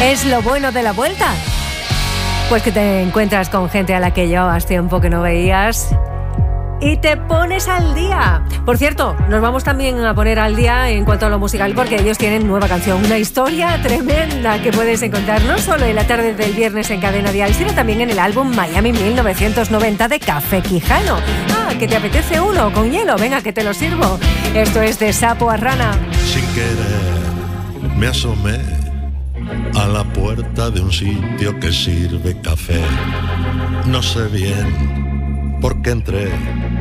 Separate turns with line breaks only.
Es lo bueno de la vuelta. Pues que te encuentras con gente a la que llevabas tiempo que no veías y te pones al día. Por cierto, nos vamos también a poner al día en cuanto a lo musical, porque ellos tienen nueva canción, una historia tremenda que puedes encontrar no solo en la tarde del viernes en Cadena Dial, sino también en el álbum Miami 1990 de Café Quijano. Ah, ¿que te apetece uno con hielo? Venga, que te lo sirvo. Esto es de sapo a rana.
Sin querer me asomé a la puerta de un sitio que sirve café. No sé bien por qué entré,